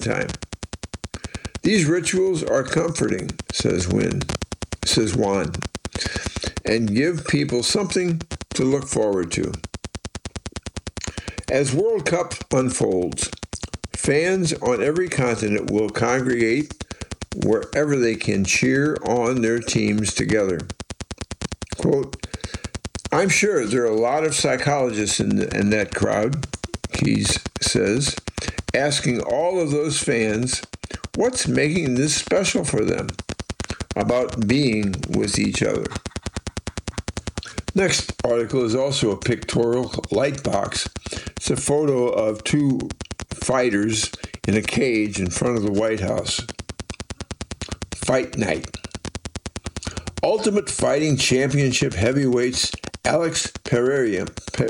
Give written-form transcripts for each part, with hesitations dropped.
time. These rituals are comforting, says Juan, and give people something to look forward to. As World Cup unfolds, fans on every continent will congregate wherever they can cheer on their teams together. Quote, I'm sure there are a lot of psychologists in that crowd, Keyes says, asking all of those fans what's making this special for them about being with each other. Next article is also a pictorial light box. It's a photo of two fighters in a cage in front of the White House. Fight night. Ultimate Fighting Championship heavyweights Alex Pereira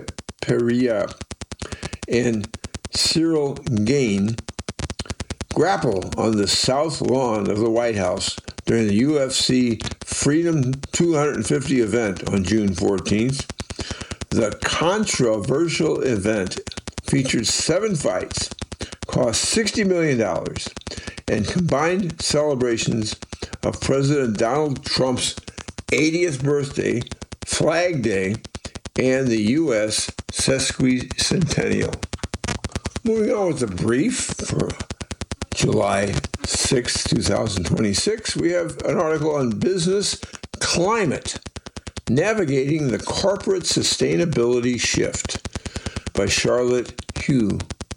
and Cyril Gane grapple on the south lawn of the White House during the UFC Freedom 250 event on June 14th. The controversial event featured 7 fights, cost $60 million, and combined celebrations of President Donald Trump's 80th birthday, Flag Day, and the U.S. sesquicentennial. Moving on with the brief for July 6, 2026, we have an article on business climate, navigating the corporate sustainability shift by Charlotte Hugh.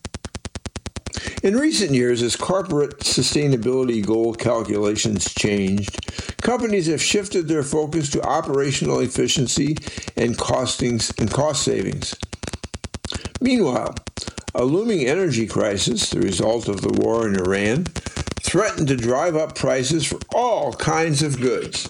In recent years, as corporate sustainability goal calculations changed, companies have shifted their focus to operational efficiency and cost savings. Meanwhile, a looming energy crisis, the result of the war in Iran, threatened to drive up prices for all kinds of goods.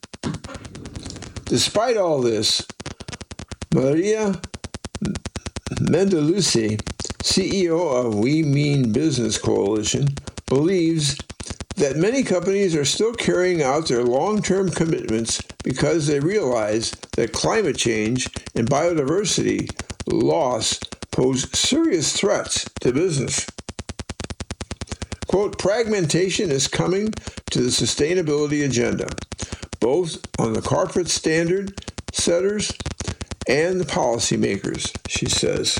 Despite all this, Maria Mendelucci, CEO of We Mean Business Coalition, believes that many companies are still carrying out their long-term commitments because they realize that climate change and biodiversity loss pose serious threats to business. Quote, fragmentation is coming to the sustainability agenda, both on the corporate standard setters and the policymakers, she says.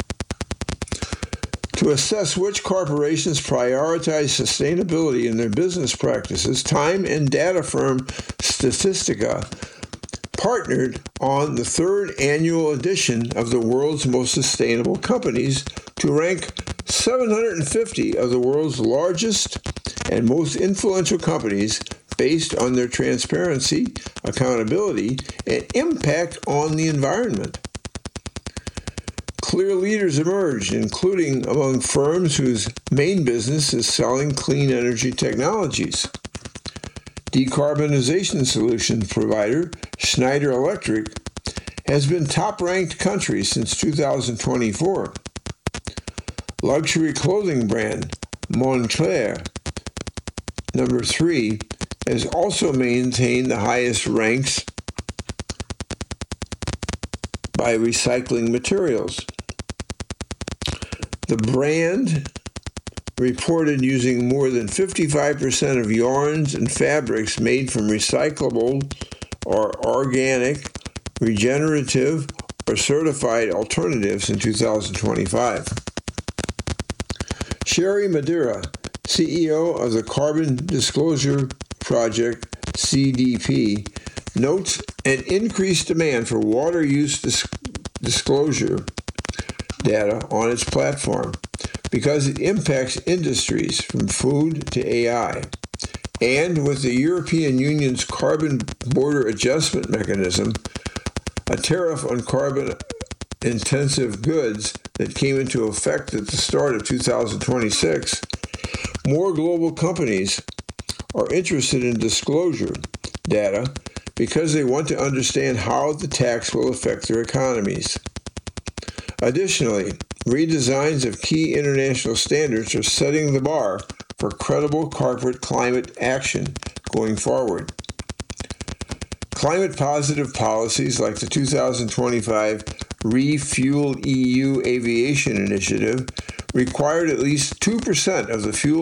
To assess which corporations prioritize sustainability in their business practices, time and data firm Statistica partnered on the third annual edition of the world's most sustainable companies to rank 750 of the world's largest and most influential companies based on their transparency, accountability, and impact on the environment. Clear leaders emerged, including among firms whose main business is selling clean energy technologies. Decarbonization solution provider Schneider Electric has been top-ranked country since 2024. Luxury clothing brand Moncler, number 3, has also maintained the highest ranks by recycling materials. The brand reported using more than 55% of yarns and fabrics made from recyclable or organic, regenerative, or certified alternatives in 2025. Sherry Madeira, CEO of the Carbon Disclosure Project, CDP, notes an increased demand for water use disclosure data on its platform because it impacts industries from food to AI. And with the European Union's Carbon Border Adjustment Mechanism, a tariff on carbon-intensive goods that came into effect at the start of 2026, more global companies are interested in disclosure data because they want to understand how the tax will affect their economies. Additionally, redesigns of key international standards are setting the bar for credible corporate climate action going forward. Climate-positive policies like the 2025 Refuel EU Aviation Initiative required at least 2% of the fuel